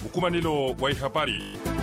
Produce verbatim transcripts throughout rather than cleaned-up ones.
ukumanilo wa habari.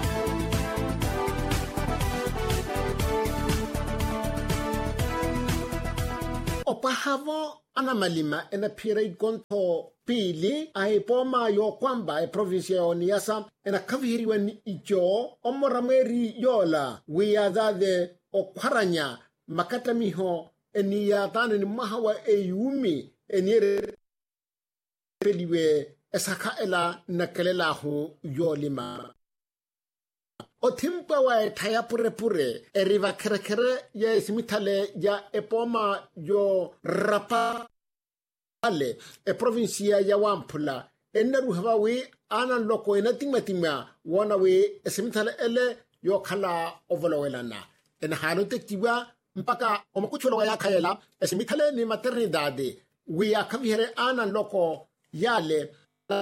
Opahavo anamalima ena pira igonto pili aipoma yo kwamba e provinsia ya Niassa ena kavihiriwa ni ijo omorameri yola wiyadhade okwaranya makatamiho eni yadhane ni mahawa eyumi eni peliwe esaka ela nakelelahu yolima. Otimpa wa thaya pure pure eriva kere kere ya isimitale ya epoma yo rapa ale e provinsia ya Wampula eneru hawawi anan loko enatimmatima wana we isimitale ele yo khala ovolowelana ena halo tektiwa mpaka omakucholo ya kayela isimitale ni maternidade we akavihere anan loko yale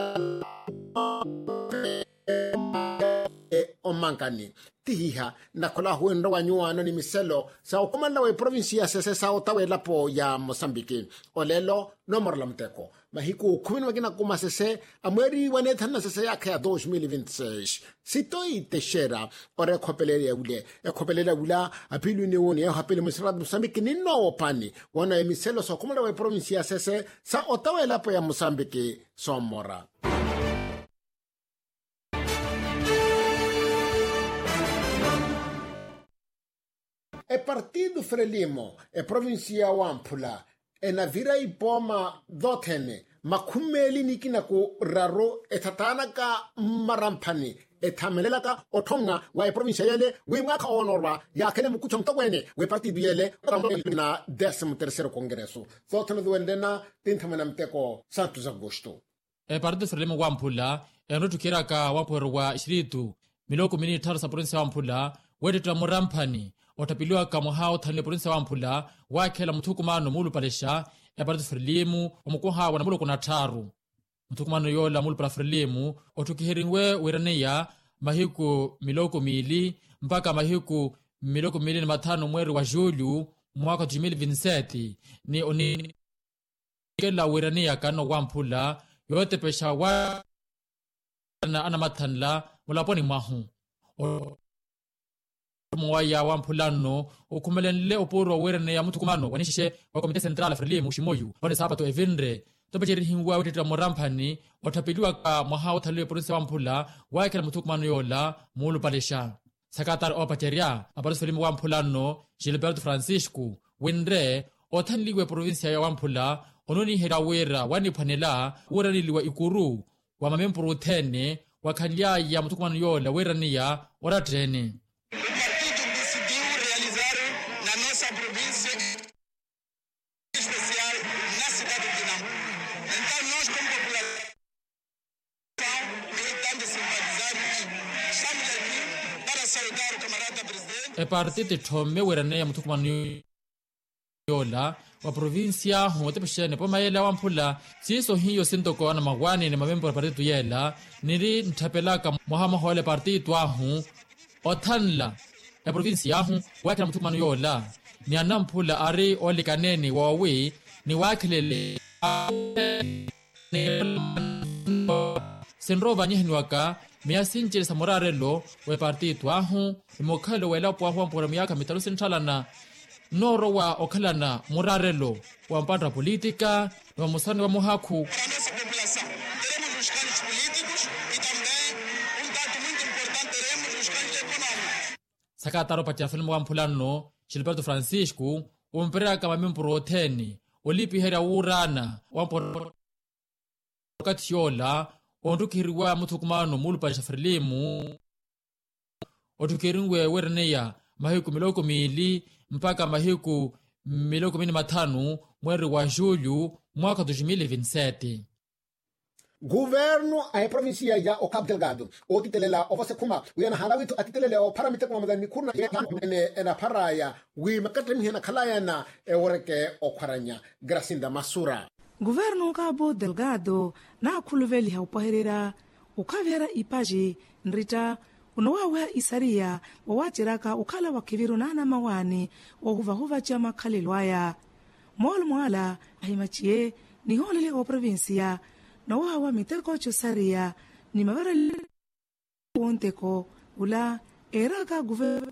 e omankani tihiha nakola huendo wanyuano ni miselo sa okomanda we provinsia sese sa otawe lapo ya Mozambique olelo no morlamteko mahiku kumi wagina kuma sese amweri wanethana sese yake ya dos mil e vinte e seis sitoi teshera ore kopelele ule e kopelele ula apilu ni woni ya hapele musrad Mozambique ni no opani wana emiselo sa okomanda we provinsia sese sa otawe lapo ya Mozambique somora. E partido Frelimo e provincia Wampula e na vira ipoma dotene makumeli nikina ku raro e tatanaka marampani e tamelelaka otonga wa e provincia yele we mwaka onorwa ya kele mukucho mtogwene we partido yele na décimo terceiro congresso dotene duendena tintamana mteko Santos Agosto. E partido Frelimo Wampula e notukira ka wamporo wa ishiritu miloko mini taro sa provincia Wampula wede tula murampani otapiliwa kama hao thane provinsia Wampula wakela muthukumano mulu palesha e partido Frelimo omukuha wana mulu kuna taru muthukumano yola mulu para Frelimo otukihiriwe weraneya mahiku miloko mili mpaka mahiku miloko mili na matano mweri wa Julho mwaka dos mil e vinte e sete ni oni kela weraneya kano Wampula yote pesha wa na ana mathanla mulaponi mahu mwaya Wampulano ukumelenle oporo werene ya muthukumano wanishishe wa komite central Frelimo shimoyu wale sabato evendre topecheri hingwa weteta morampani otapiliwa ka mahao thale provinsia Wampula wakela muthukumano yola mulu palesha sakatar opateria aparos Frelimo Wampulano Gilberto Francisco wendre othanliwe provinsia ya Wampula ononi herawera wani panela uraniliwa ikuru wa mamempuru tene wakhalia ya muthukumano yola werania oratrene. E partido thome werane ya muthukumano yola wa provincia hote peshene poma yela Wampula siso hiyo sintoko na magwani ne mamembo partido yela niri nthapelaka mohama hole partido ahu othanla e provincia ahu wakela muthukumano yola ni anampula ari olikaneni wawe ni wakhelele senrova nyihniwaka miyasinjele samorarelo we partido ahu mokhalo wela po ahu mpora miyaka mitalo senthalana noro wa okhalana murarelo wa mpatra política wa musani wa muhaku sakataro patia Frelimo Wampulano Gilberto Francisco umperera kama membro theni olipi hera urana wampora katiola ondukiriwa muthukumano mulu pa Frelimo otukiriwe wereneya mahiku miloko mili mpaka mahiku miloko mini matano mweri wa Julho mwaka dos mil e vinte e sete. Governo a provincia ya o Cabo Delgado o kitelela o você kuma uyana halawitu atitelele o paramite kuma madani kuna ene ena paraya wi makatemi hena kalaya na e woreke o kwaranya Gracinda Masura. Governo Cabo Delgado na kuluveli ha upaherera ukavera ipaji nrita unowawa isaria wawatiraka ukala wa kiviru nana mawani wa huvahuva chama khalilwaya mol mwala ahimachie ni holele o provincia nowawa miterko chusaria ni mavara wonteko ula eraka guverno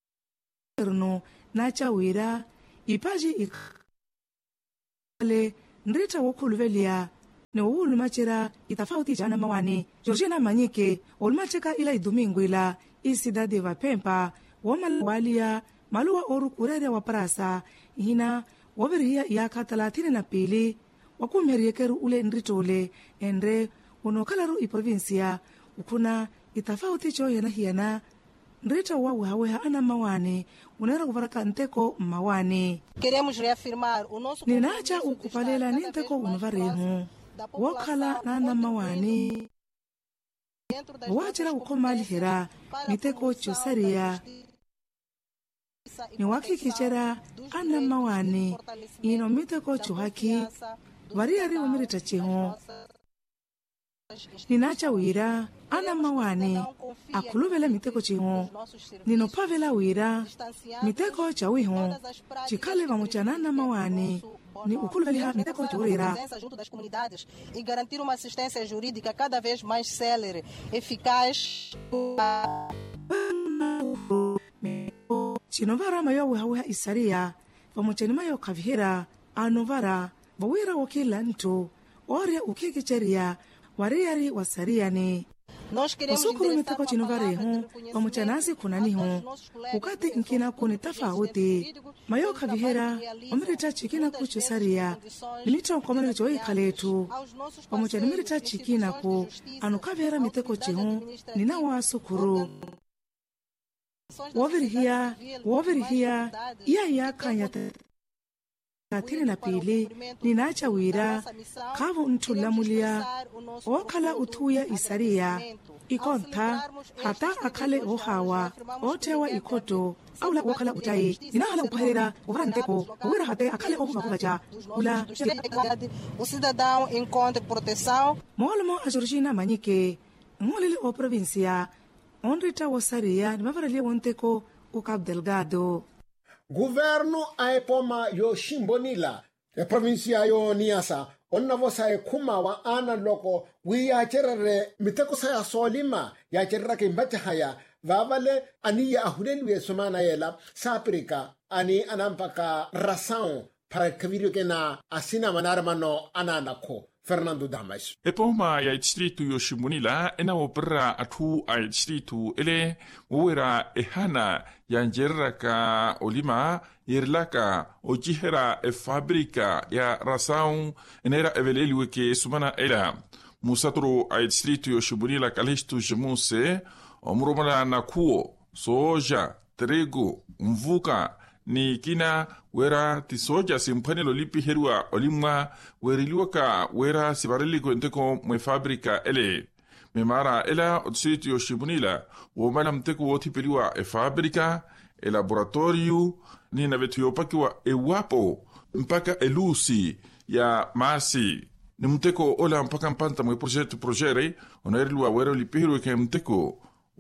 na chawira ipaji ikale nrita wokhuluvelia ne uulumachera itafauti jana mawani Georgina Manyike olmacheka ila idomingo ila isidade vapempa womalawalia maluwa oru kurere wa prasa hina wabirihia yaka thelathini na pili wakumheriekeru ule nritole endre unokalaru iprovinsia ukuna itafauti cho yana hiana nrita wa waweha ana mawani unera kuvaraka nteko mawani. Queremos reafirmar o nosso ninacha ukupalela ninteko unvaremu wakala na ana mawani wachira ukomalihera miteko chosaria ni wakikichera ana mawani ino miteko chohaki variari wamirita chiho ninacha wira ana mawani akuluvela miteko chiho nino pavela wira miteko chawiho chikale vamuchana ana mawani ni ukuluvela miteko churira junto das comunidades e garantir uma assistência jurídica cada vez mais célere, eficaz. Chinovara mayo wawe isaria vamuchani mayo kavihira anovara vawira wakila ntu oria ukikicheria wariari wasariani Nós queremos usukuru miteko chinovarehu vamuchanasi kunanihu ukati nkina kuni tafauti mayo kavihira omirita chikina kuchusaria nimita ukomere choi kaletu vamuchani mirita chikina ku anukavihira miteko chihu nina wasukuru wavirihia wavirihia iya ya kanyata thelathini na pili ninacha wira kavu ntulamulia wakala uthuya isaria ikonta hata akale ohawa otewa ikoto aula wakala utai ninahala upaherera uvaranteko uwira hate akale ohuvakuvaja ula o cidadão encontre proteção. Molmo a Georgina Manyike ngolele o provincia onrita wasaria nimavaralia wonteko o Cabo Delgado. Governo aepoma yo shimbonila e provincia yo niasa onna vosa e kuma wa ana loko wi ya cherere miteko sa solima ya cherera ke mbate haya vavale ani ya ahulelwe somana yela saprika ani anampaka rasao para kavirio ke na asina manarmano ananako Fernando Damas. E poma ya distrito yo shimbonila ena opera atu a distrito ele uera ehana ya njerra ka olima irlaka ojihera e fabrika ya rasao enera eveleliwe ke sumana ela musatro a distrito yo shimbonila kalistu jemuse omromala na kuo soja trigo mvuka ni kina wera ti soja simpanelo lipi herua olimwa weriliwaka wera sibareligo enteko mwe fabrika ele memara ela otsiti yo shibunila womala mteko woti peliwa e fabrika e laboratorio ni navetu yopakiwa e wapo mpaka elusi ya masi ni mteko ola mpaka mpanta mwe projeto projere onaeriluwa wera lipi herua ke mteko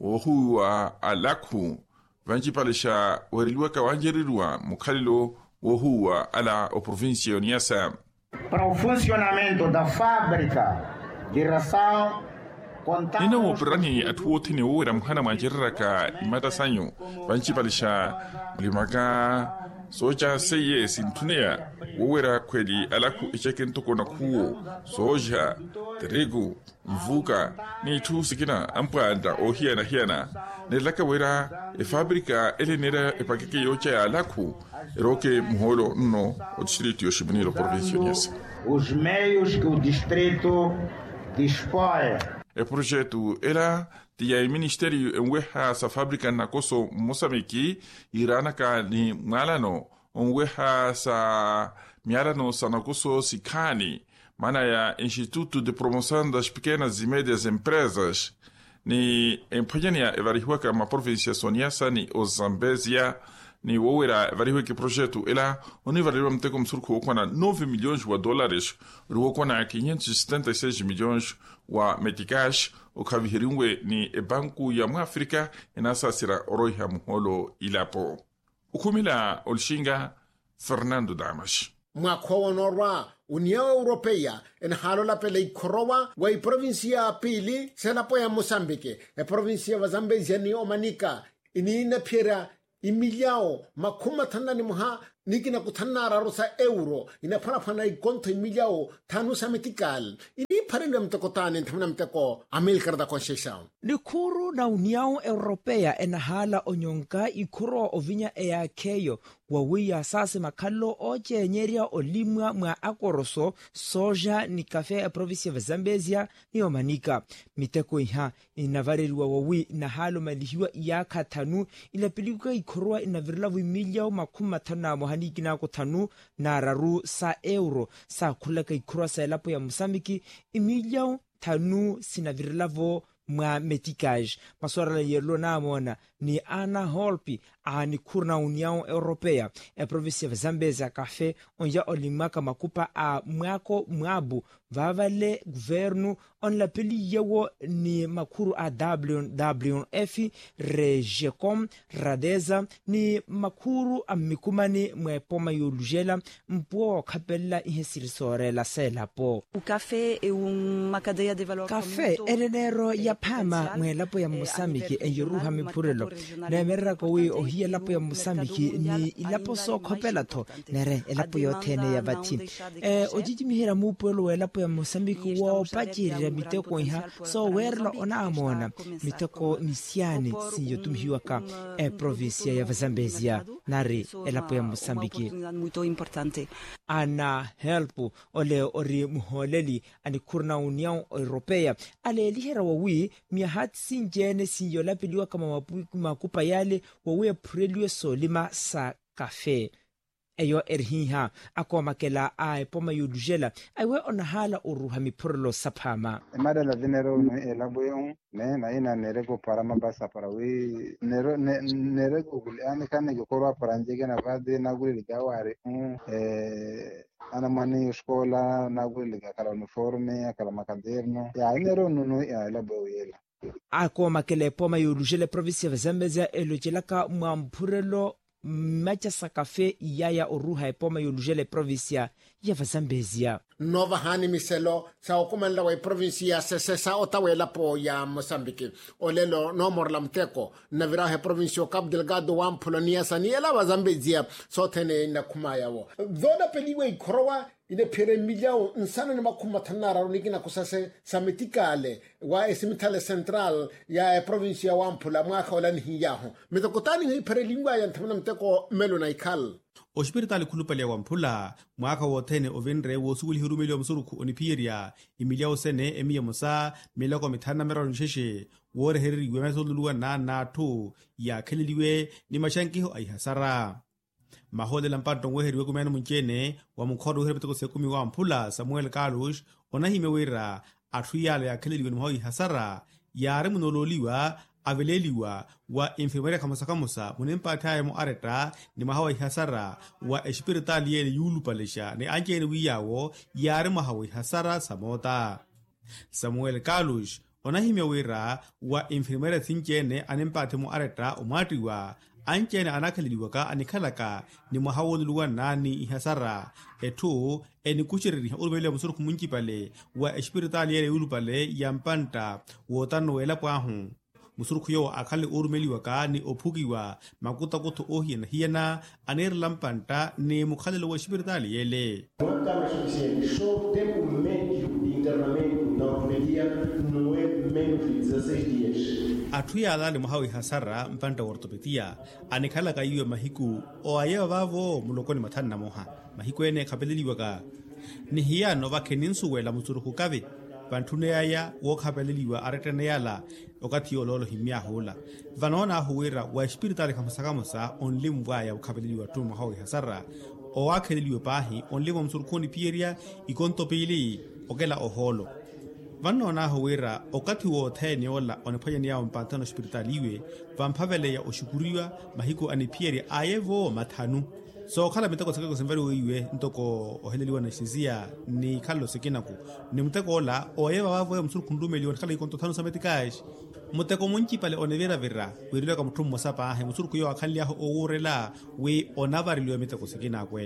wohuwa alakhu vanjipalisha weriliwaka wanjerirwa mukhalilo wohuwa ala o província Niassa. Para o funcionamento da fábrica de ração nina woperani atuotini wowera mhana manjereraka imata sanyo vanjipalisha mlimaka soja seye sintunea wowera kweli alaku ichekentoko na kuo soja trigo mvuka ni tu sikina ampanda ohiana hiana nelaka wera e fabrika elenera e pakeke yocha ya alaku eroke muholo no o distrito yo shibunilo província Niassa. Os meios que o distrito dispõe. E projeto era tia ministério enweha sa fabrika na koso Moçambique irana ka ni ngalano onweha sa miarano sa na koso sikani mana ya Instituto de Promoção das Pequenas e Médias Empresas ni empanhania evarihuaka ma província Niassa ni o Zambésia ni wowera evarihuaka projeto ela onivariwa mteko msurku okwana nove milhões de dólares ruokwana quinhentos e setenta e seis milhões wa metikash okavihiringwe ni e banku ya Mwafrika inasa sira oroiha muholo ilapo ukumila olshinga Fernando Damas. mwakhowonorwa União Europeia en halo la pele ikorowa wa provincia pili selapo ya Mozambique e provincia wa Zambezia ni Omanika ini na pira imiliao makuma tanda ni muha nikina kutanna rarusa euro ina pana pana ikonto imiliao tanu sametikal ini parende mteko tani ntamna mteko Amerika da Conceição ni kuru na União Europeia en hala onyonka ikuro ovinya ea keyo wawia sase makalo oche nyeria olimwa mwa akoroso soja ni kafe ya provinsia ya Zambezia ni Omanika miteko iha inavaririwa wawi na halo malihiwa iyaka tanu inapilikuwa ikorwa inavirlavu imiliao makuma tana mohaniki na kutanu na raru sa euro sa kulaka ikorwa sa elapo ya Mozambiki imiliao tanu sinavirlavo mwa metikaj maswara la yerlo na amona ni Ana Holpi ani kurna União Europeia e provinsia ya Zambezia kafe onja olimaka makupa a mwako mwabu vavale governo on la peli yawo ni makuru a W W F Regecom Radeza ni makuru a mikumani mwe poma yolujela mpo kapella ihesirisore la selapo o café é uma cadeia de valor café erenero ya pama mwe lapo ya Mozambique e yoruha mipurelo na merra ko wi o hiya lapo ya Mozambique ni ilapo so kopela to nere elapo yo tene ya vati e ojiji mihira mupolo elapo ya Mozambique wo pachira miteko iha so werlo ona amona miteko misiane si yotumhiwa ka e provincia ya Zambezia nare elapo ya Mozambique muito importante ana help ole ori muholeli ani kurna União Europeia ale lihera wawi mi hat sinjene sinyola piliwa kama makupa yale wawe preliwe solima sa kafe eyo erhiha akwa makela ai poma yudujela aiwe onahala uruha mipurlo sapama emada la dinero no elaboyon ne na ina nerego para mabasa para we nero nerego guliani kane gokora para njege na vade na guli gawari eh ana mani scola na guli kala uniforme kala makaderno ya nero no ya elaboyela akwa makela poma yudujela provinsia ya Zambezia elojelaka mwampurelo macha sakafe yaya oruha epoma yolujele provincia ya Zambezia nova hani miselo sa okumanda wa provincia sese sa otawela po ya Mozambique olelo no morla mteko na virahe provincia Cabo Delgado wa Polonia saniela wa Zambezia sotene na kumaya wo dona peliwe ikorowa ine pere miliao nsana ni makuma tanara unikina kusase sametikale wa esimitale central ya provincia wa Mpula mwaka wala nihiyaho mitokotani hii pere lingwa ya ntamuna mteko melo na ikal oshpiritali kulupale wa Mpula mwaka wotene ovenre wo suguli hirumeli wa msuruku onipiria imiliao sene emiya musa milako mitana mera nsheshe wore heriri wemesoduluwa na natu ya keliliwe ni mashankiho ay hasara mahole lampanto ngweheriwe kumena munchene wa mukhodo uherebeteko sekumi wa Mpula Samuel Kalush onahime wera atuyale ya keliliwe ni mahoi hasara yare munololiwa aveleliwa wa infirmeria kamusa kamusa munempataye mo areta ni mahawai hasara wa espirituali yele yulu palesha ni anjeni wiyawo yare mahawai hasara samota Samuel Kalush onahime wera wa infirmeria thinchene anempate mo areta umatiwa anjeni anakaliliwa ka anikalaka ni mahawoluwa nani ihasara etu eni kuchiriri urubele musuru kumunchi pale wa espirituali yele yulu pale yampanta wotano wela pahu musuruku yo akali urumeliwa ka ni opugiwa makuta kutu ohi na hiena aner lampanta ni mukhalelo wa espirituali yele não está mais suficiente só o tempo médio de internamento na ortopedia não é menos de dezesseis dias atuya alali muhawi hasara mpanta ortopedia anikhala ka yiwe mahiku o ayewa bavo mulokoni mathanna moha mahiku ene khapeleliwa ka ni hiano bakeninsu wela musuruku kabe bantune yaya wokhapeleliwa aretene yala okati ololo himya hola vanona huwera wa espirituali kamusakamusa only mbaya wokhapeleliwa tu mahawi hasara o wakheleliwe pahi only msurukoni pieria ikonto pili okela oholo vanona huwera okati wo thene ola onephoyeni ya mpantano espiritualiwe vamphavele ya oshukuriwa mahiko anipieri ayevo mathanu so khala miteko sekeko semveri uiwe ntoko oheleliwa na shizia ni khalo sekinaku ni muteko ola oyeva bavo ya msuru kundumeli on khala ikonto thanu sametikash muteko munchi pale onevera vera wirilwa ka muthumu mosapa ahe msuru kuyo akhalia ho owurela we onavariliwe miteko sekina kwene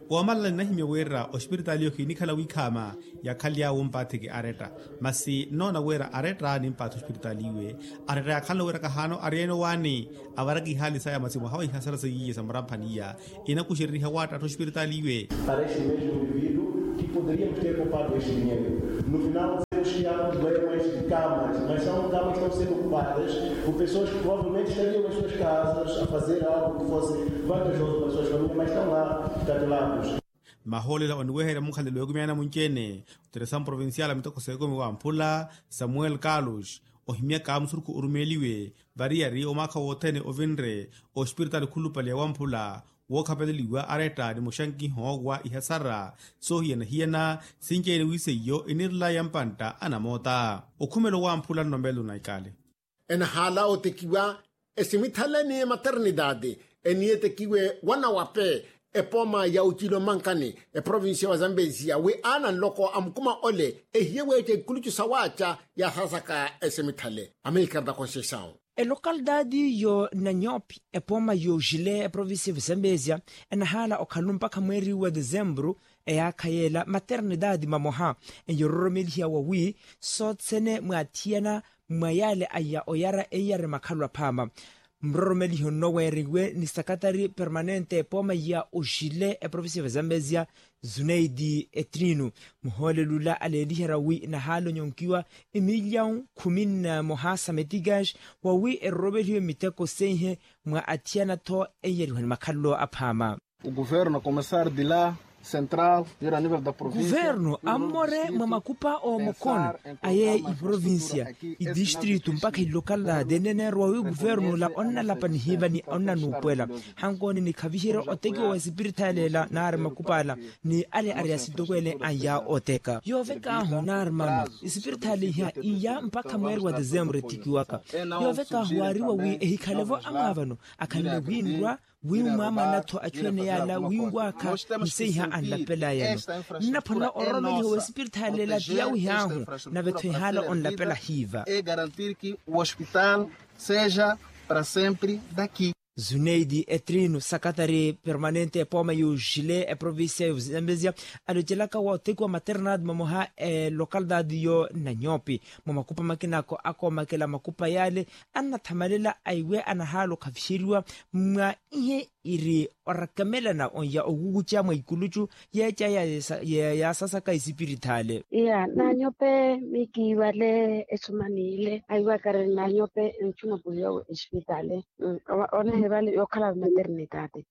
oamala na hime wera hospitali yo klinikala wikama ya khalia umpathe ki areta masi nona wera areta ni mpathe hospitali we areta ya khala wera kahano arieno wani awara ki hali sa ya masimo hawa ihasara sa yiye sa marampania ina kushiriha wata hospitali we para este mesmo indivíduo que poderíamos ter poupado este dinheiro. No final temos que há problemas de camas, mas são camas que estão sendo ocupadas por pessoas que provavelmente estariam nas suas casas a fazer algo que fosse vantajoso para as suas famílias, mas estão lá, catelados. maholela onwehere mukhalelo yokumiana munchene uteresan provincial amitoko sekomi wa Ampula Samuel Carlos ohimia ka msurku urumeliwe variari omaka wothene ovinre hospital khulupale wa Ampula wokhapeleliwa areta ni mushanki hogwa ihasara so hiena hiena sinjeni wiseyo inirla yampanta anamota okhumelo wa Ampula nombelo naikale en hala otekiwa esimithala ni maternidade enietekiwe wana wape epoma ya uchilo mankani e provinsia wa Zambezia we ana loko amkuma ole e hiyewe te kuluchu sawacha ya sasaka esemithale Amerika da Conceição e localidade yo Nanyopi epoma yo jile e provinsia wa Zambezia en hala okhalumpa kamweri wa Dezembro e yakayela maternidade mamoha en yoromilhia wa wi sotsene mwatiana mwayale aya oyara eyare makhalwa phama mroromeli honoweriwe ni secretary permanente poma ya ojile e provinsia ya Zambezia Zuneidi Etrino muhole lula aleliherawi na halo nyonkiwa emilion kumina mohasa metigash wawi erobeli miteko senhe mwa atiana to eyeri makhallo aphama o governo começar de lá central ir a nível da província governo amore mamakupa o mokon aye i província i distrito mpaka i local la denene roi governo la onna la panhiba ni onna nupela hankoni ni khavihira oteke wa spiritalela nar makupala ni ale area sitokwele aya oteka yoveka honar mama spiritali ya iya mpaka mweri wa Desembre tikiwaka yoveka huariwa wi ehikhalevo amavano akanile winwa wimwa manato achwene yala wingwaka mseha anlapela yano napona oromeli ho hospital la diawu yahu na betho hala on lapela hiva é garantir que o hospital seja para sempre daqui. Zuneidi Etrino secretary permanente poma yo jile e província ya Zambezia alojelaka wa tekwa maternidade mamoha e localidade yo Nanyopi mamakupa makinako ako makela makupa yale anna thamalela aiwe anahalo khafshiriwa mwa ihe iri orakamela na onya ogugucha maikuluchu ya cha ya ya, ya sasa ka spiritale ya Nanyope miki wale esumanile aiwa kare Nanyope nchuma buyo hospitale ona hebale yokhala maternidade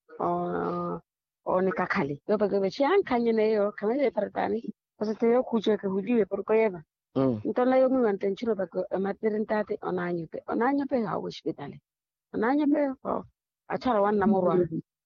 o oni kakhali yo beke chian khanyene yo khamele paratani pasate yo khuje ke hudiwe porkoyeva ntola yo ngante nchilo beke maternidade onanyope onanyope ha hospitale onanyope o achara wana morwa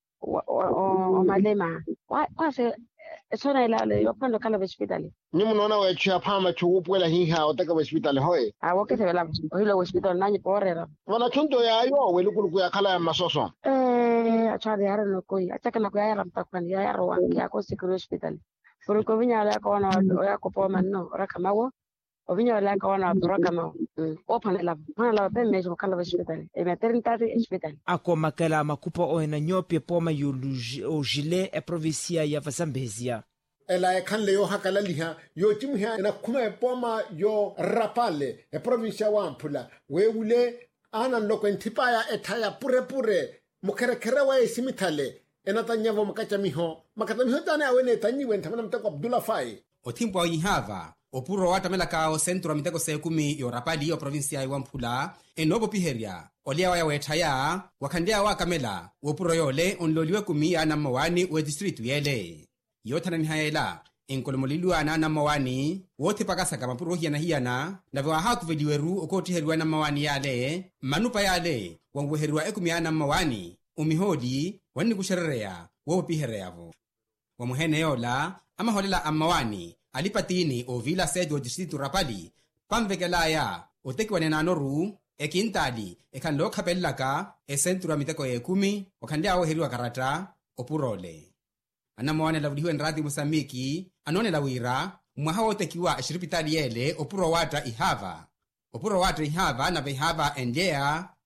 o malema kwase sona ilale yopanda kala hospitali ni munaona we chia phama chupwela hiha otaka hospitali hoye a woke se vela hilo hospital nanyi porera wana chunto ya yo we lukulu ya kala masoso eh achara yara no koi achaka na kuya yara mtakani ya yara wangi ya ko sikuru hospital por ko vinya la ko na ya ko poma no rakamawo ovinya la ko na rakamawo o panela panela be mejo kala hospital e maternidade hospital ako makala makupa o na Nyopi poma yo jile e provincia ya Zambezia ela ekhanle yo hakala liha yo timhia na kuma poma yo rapale e provincia wa Ampula we ule ana loko ntipaya ethaya pure pure mukherekhere wa esimithale enatanyavo makacha miho makata miho tane awene tanyiwe nthamana mtako Abdullah Fai othimpo wa ihava opuro watamela ka o centro miteko sekumi yo rapali yo provincia ya Ampula enobo piheria olia wa wethaya wakhandia wa kamela opuro yole onloliwe kumi ana mawani we district yele yothana ni hayela enkolomolilu ana na mawani wothi pakasa kama puro hiana hiana na wa haku veliweru okoti herwa na mawani yale manupa yale wangweherwa ekumi ana mawani umihodi wani kushererea wo pihereavo wa muhene yola ama holela amawani alipatini o vila sedio district rapali pamvekelaya otekiwane na noru ekintali ekanlo khapellaka e centro miteko ekumi okhandia wo herwa karata opurole anamoane la vudiwe nradi Mosambiki anone la wira mwaha wotekiwa hospitali yele opuro wata ihava opuro wata ihava na behava endea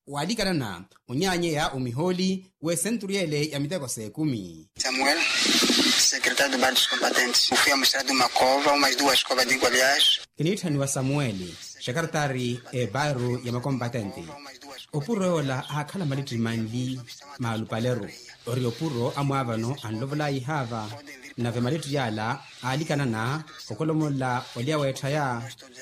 waalikana na unyanye ya umiholi we senturiele ya miteko sekumi. Samuel, secretário do Bar dos Combatentes. Fui amostrado uma cova, umas duas covas de goleados. Kinitani wa Samueli, sekretari e Baru ya makombatente. Opuro la akala malitri manli malupalero. Ori opuro amuavano anlovola ihava na vemalitri yala alikana na okolomola olia wetaya